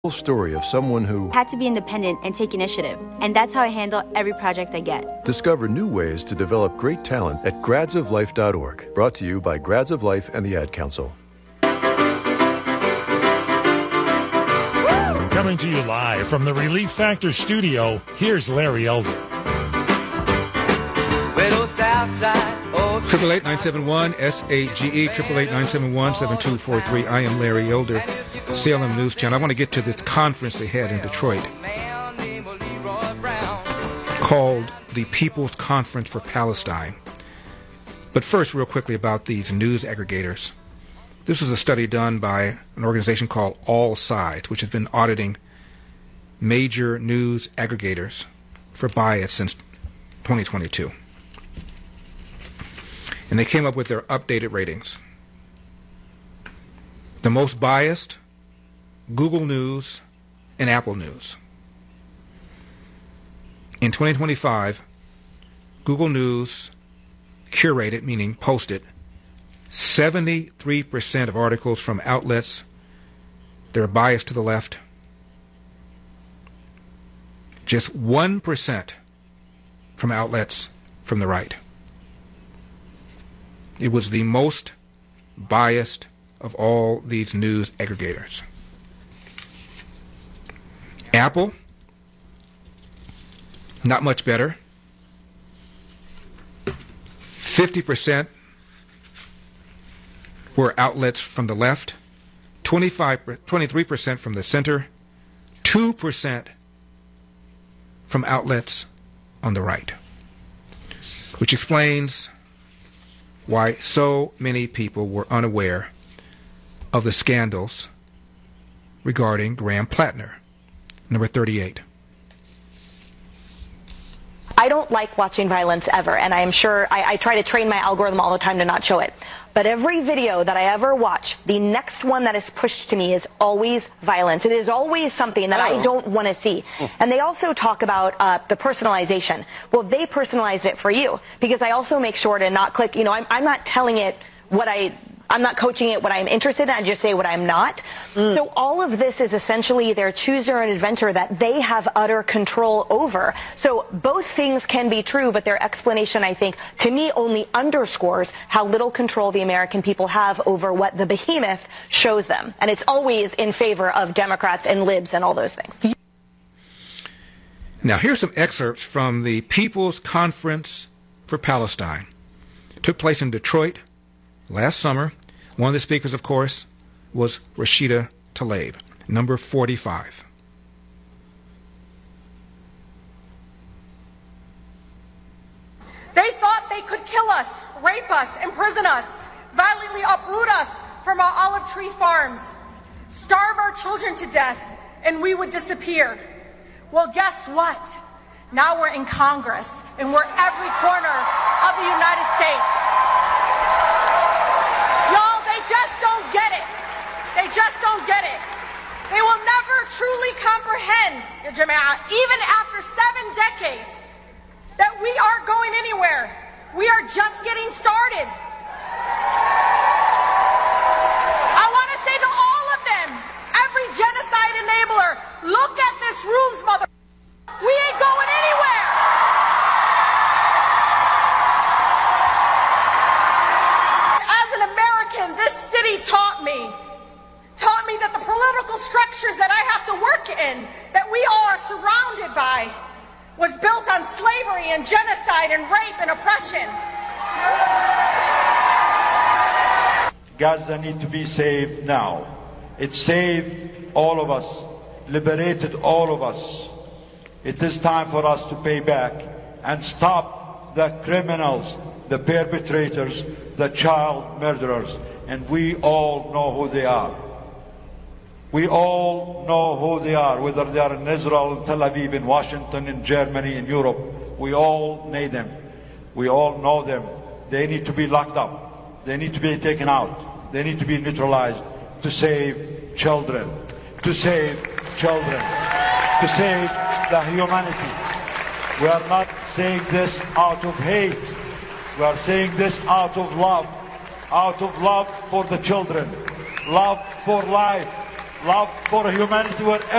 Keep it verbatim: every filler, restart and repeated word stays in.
Story of someone who had to be independent and take initiative, and that's how I handle every project I get. Discover new ways to develop great talent at grads of life dot org. Brought to you by Grads of Life and the Ad Council. Coming to you live from the Relief Factor studio, here's Larry Elder. Triple eight nine seven one S A G E triple eight nine seven one seven two four three. I am Larry Elder, Salem News Channel. I want to get to this conference ahead in Detroit called the People's Conference for Palestine. But first, real quickly about these news aggregators. This is a study done by an organization called All Sides, which has been auditing major news aggregators for bias since twenty twenty-two. And they came up with their updated ratings. The most biased, Google News and Apple News. In twenty twenty-five, Google News curated, meaning posted, seventy-three percent of articles from outlets that are biased to the left. Just one percent from outlets from the right. It was the most biased of all these news aggregators. Apple, not much better. fifty percent were outlets from the left, twenty-five, twenty-three percent from the center, two percent from outlets on the right, which explains why so many people were unaware of the scandals regarding Graham Plattner. Number thirty-eight. I don't like watching violence ever, and I am sure I, I try to train my algorithm all the time to not show it. But every video that I ever watch, the next one that is pushed to me is always violence. It is always something that oh. I don't want to see. And they also talk about uh, the personalization. Well, they personalized it for you, because I also make sure to not click, you know, I'm, I'm not telling it what I... I'm not coaching it what I'm interested in. I just say what I'm not. Mm. So all of this is essentially their chooser and inventor that they have utter control over. So both things can be true, but their explanation, I think, to me only underscores how little control the American people have over what the behemoth shows them. And it's always in favor of Democrats and libs and all those things. Now, here's some excerpts from the People's Conference for Palestine. It took place in Detroit last summer. One of the speakers, of course, was Rashida Tlaib, number forty-five. They thought they could kill us, rape us, imprison us, violently uproot us from our olive tree farms, starve our children to death, and we would disappear. Well, guess what? Now we're in Congress, and we're every corner of the United States. Just don't get it. They just don't get it. They will never truly comprehend, Ya Jama'ah, even after seven decades, that we aren't going anywhere. We are just getting started. I want to say to all of them, every genocide enabler, look at this room's mother. We ain't going anywhere. This city taught me, taught me that the political structures that I have to work in, that we all are surrounded by, was built on slavery and genocide and rape and oppression. Gaza needs to be saved now. It saved all of us, liberated all of us. It is time for us to pay back and stop the criminals, the perpetrators, the child murderers. And we all know who they are. We all know who they are, whether they are in Israel, in Tel Aviv, in Washington, in Germany, in Europe. We all know them. We all know them. They need to be locked up. They need to be taken out. They need to be neutralized to save children. To save children. To save the humanity. We are not saying this out of hate. We are saying this out of love. Out of love for the children, love for life, love for humanity wherever